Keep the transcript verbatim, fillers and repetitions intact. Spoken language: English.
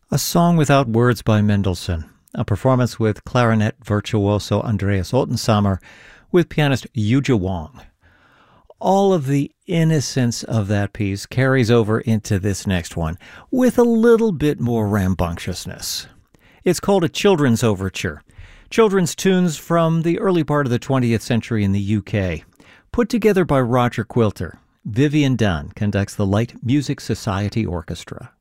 A Song Without Words by Mendelssohn, a performance with clarinet virtuoso Andreas Ottensamer with pianist Yuja Wang. All of the innocence of that piece carries over into this next one with a little bit more rambunctiousness. It's called a children's overture, children's tunes from the early part of the twentieth century in the U K, put together by Roger Quilter. Vivian Dunn conducts the Light Music Society Orchestra.